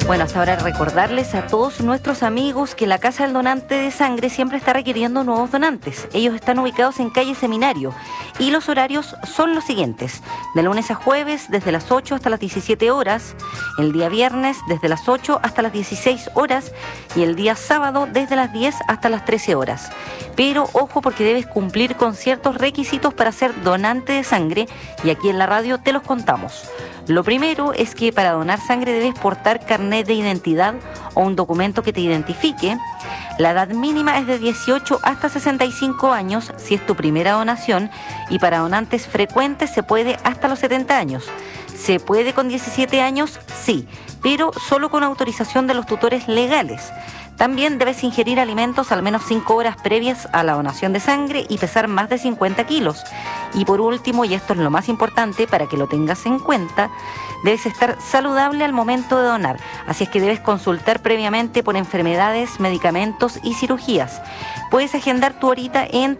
Bueno, hasta ahora recordarles a todos nuestros amigos que la Casa del Donante de Sangre siempre está requiriendo nuevos donantes. Ellos están ubicados en calle Seminario y los horarios son los siguientes. De lunes a jueves desde las 8 hasta las 17 horas, el día viernes desde las 8 hasta las 16 horas y el día sábado desde las 10 hasta las 13 horas. Pero ojo, porque debes cumplir con ciertos requisitos para ser donante de sangre y aquí en la radio te los contamos. Lo primero es que para donar sangre debes portar carnet de identidad o un documento que te identifique. La edad mínima es de 18 hasta 65 años si es tu primera donación y para donantes frecuentes se puede hasta los 70 años. ¿Se puede con 17 años? Sí, pero solo con autorización de los tutores legales. También debes ingerir alimentos al menos 5 horas previas a la donación de sangre y pesar más de 50 kilos. Y por último, y esto es lo más importante para que lo tengas en cuenta, debes estar saludable al momento de donar. Así es que debes consultar previamente por enfermedades, medicamentos y cirugías. Puedes agendar tu horita en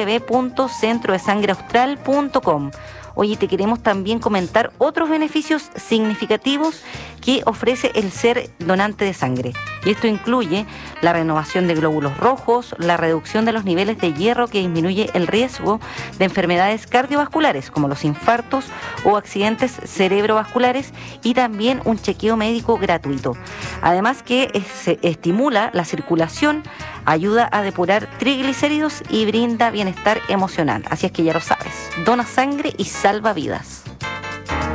www.centrodesangreaustral.com. Oye, te queremos también comentar otros beneficios significativos que ofrece el ser donante de sangre. Y esto incluye la renovación de glóbulos rojos, la reducción de los niveles de hierro que disminuye el riesgo de enfermedades cardiovasculares como los infartos o accidentes cerebrovasculares y también un chequeo médico gratuito. Además que se estimula la circulación, ayuda a depurar triglicéridos y brinda bienestar emocional. Así es que ya lo sabes, dona sangre y salva vidas.